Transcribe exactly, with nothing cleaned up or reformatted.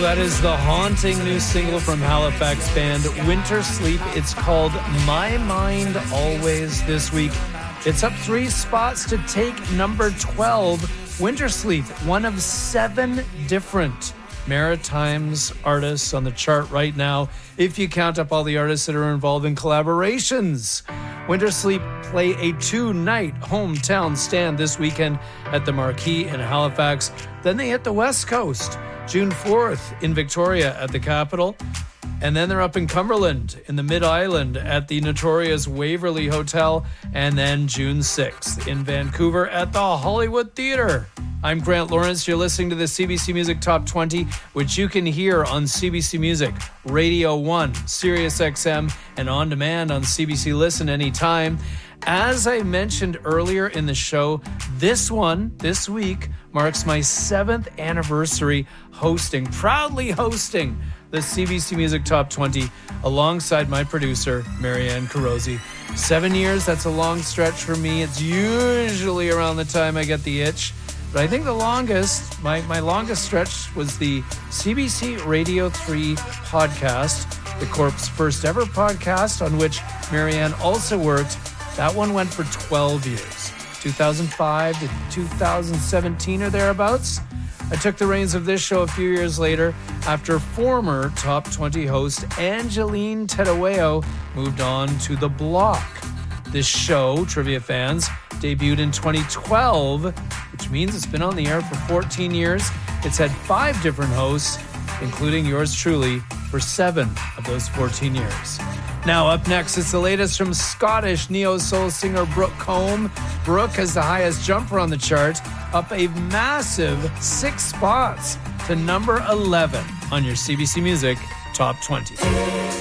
that is the haunting new single from Halifax band Winter Sleep. It's called My Mind Always this week. It's up three spots to take number twelve. Winter Sleep, one of seven different Maritimes artists on the chart right now, if you count up all the artists that are involved in collaborations. Winter Sleep play a two-night hometown stand this weekend at the Marquee in Halifax. Then they hit the West Coast, June fourth in Victoria at the Capitol. And then they're up in Cumberland in the Mid-Island at the notorious Waverly Hotel. And then June sixth in Vancouver at the Hollywood Theatre. I'm Grant Lawrence. You're listening to the C B C Music Top twenty, which you can hear on C B C Music, Radio one, Sirius X M, and on demand on C B C Listen anytime. As I mentioned earlier in the show, this one, this week, marks my seventh anniversary hosting, proudly hosting the C B C Music Top twenty alongside my producer, Marianne Carosi. Seven years, that's a long stretch for me. It's usually around the time I get the itch. But I think the longest, my, my longest stretch was the C B C Radio three podcast, the Corp's first ever podcast on which Marianne also worked. That one went for twelve years, two thousand five to two thousand seventeen or thereabouts. I took the reins of this show a few years later after former Top twenty host Angeline Tedaweo moved on to The Block. This show, trivia fans, debuted in twenty twelve, which means it's been on the air for fourteen years. It's had five different hosts, including yours truly, for seven of those fourteen years. Now up next, it's the latest from Scottish neo-soul singer Brooke Combe. Brooke is the highest jumper on the chart, up a massive six spots to number eleven on your C B C Music Top twenty.